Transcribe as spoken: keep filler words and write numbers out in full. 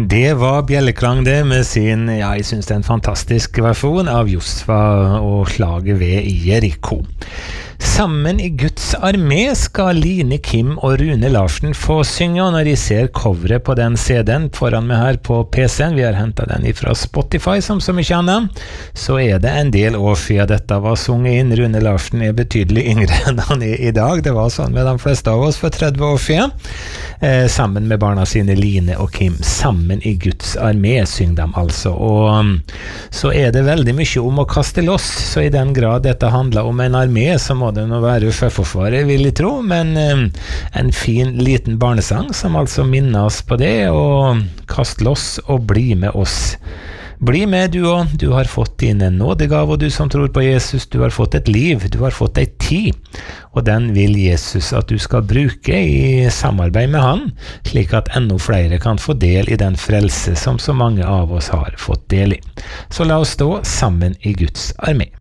Det var Bjelleklang det med sin, ja, jeg synes det er en fantastisk versjon av Josva og slaget ved Jericho. Sammen i Guds armé skal Line Kim og Rune Larsen få synge, og når de ser coveret på den C D-en foran meg her på P C-en, vi har hentet den fra Spotify som så mye annet, så er det en del år siden dette var sunget inn. Rune Larsen er betydelig yngre enn han er i dag, det var sånn med de fleste av oss for tretti år siden. Eh, sammen med barna sine Line og Kim, sammen i Guds armé synger de altså, og så er det veldig mye om å kaste loss, så i den grad dette handler om en armé, så må det nå være sjøforsvaret, vil jeg tro, men eh, en fin liten barnesang som altså minner oss på det, og kast loss og bli med oss. Bli med du også, du har fått dine nådegave, og du som tror på Jesus, du har fått et liv, du har fått et tid, og den vil Jesus at du skal bruke i samarbeid med han, slik at enda flere kan få del i den frelse som så mange av oss har fått del i. Så la oss stå sammen i Guds armé.